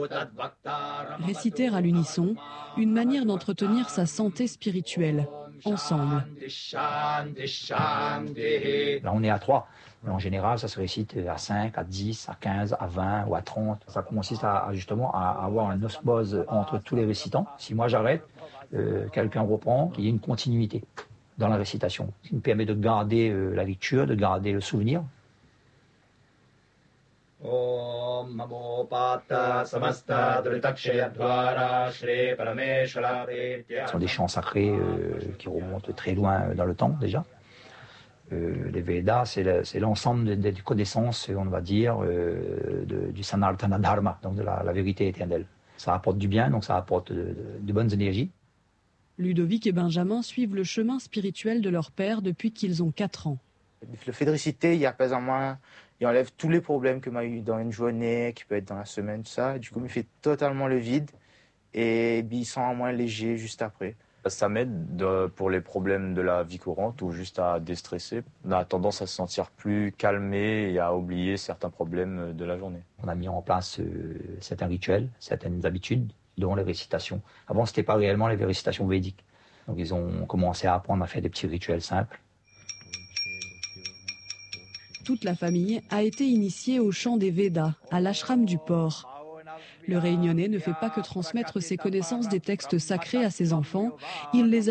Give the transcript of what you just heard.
Réciter à l'unisson, une manière d'entretenir sa santé spirituelle, ensemble. Là, on est à 3. Mais en général, ça se récite à 5, à 10, à 15, à 20 ou à 30. Ça consiste justement à avoir une osmose entre tous les récitants. Si moi j'arrête, quelqu'un reprend, qu'il y ait une continuité dans la récitation. Ce qui nous permet de garder la lecture, de garder le souvenir. Ce sont des chants sacrés qui remontent très loin dans le temps déjà. Les Védas, c'est l'ensemble des connaissances, on va dire, du Sanatana Dharma, donc de la vérité éternelle. Ça apporte du bien, donc ça apporte de bonnes énergies. Ludovic et Benjamin suivent le chemin spirituel de leur père depuis qu'ils ont 4 ans. Le fait de réciter, il apaise en moi, il enlève tous les problèmes que m'a eu dans une journée, qui peut être dans la semaine, tout ça. Du coup, il me fait totalement le vide et il sent moins léger juste après. Ça m'aide pour les problèmes de la vie courante ou juste à déstresser. On a tendance à se sentir plus calmé et à oublier certains problèmes de la journée. On a mis en place certains rituels, certaines habitudes, dont les récitations. Avant, ce n'était pas réellement les récitations védiques. Donc ils ont commencé à apprendre à faire des petits rituels simples. Toute la famille a été initiée au chant des Védas, à l'ashram du port. Le Réunionnais ne fait pas que transmettre ses connaissances des textes sacrés à ses enfants, il les a